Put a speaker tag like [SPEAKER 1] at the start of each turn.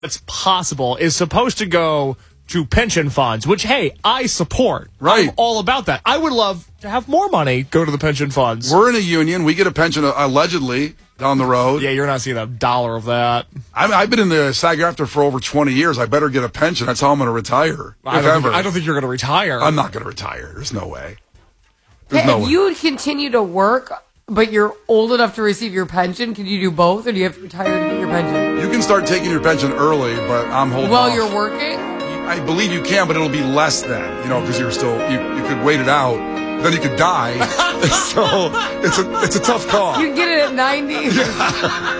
[SPEAKER 1] Right.
[SPEAKER 2] I'm all about that. I would love to have more money go to the pension funds.
[SPEAKER 1] We're in a union. We get a pension, allegedly, down the road.
[SPEAKER 2] Yeah, you're not seeing $1 of that.
[SPEAKER 1] I've been in the SAG-AFTRA for over 20 years. I better get a pension. That's how I'm going to retire,
[SPEAKER 2] I don't think you're going to retire.
[SPEAKER 1] I'm not going to retire. There's no way. There's no
[SPEAKER 3] If
[SPEAKER 1] way.
[SPEAKER 3] you would continue to work, but you're old enough to receive your pension, can you do both, or do you have to retire to get your pension?
[SPEAKER 1] You can start taking your pension early, but I'm holding
[SPEAKER 3] While
[SPEAKER 1] off.
[SPEAKER 3] you're working?
[SPEAKER 1] I believe you can, but it'll be less than, because you're still, you could wait it out. Then you could die. So it's a tough call.
[SPEAKER 3] You get it at 90.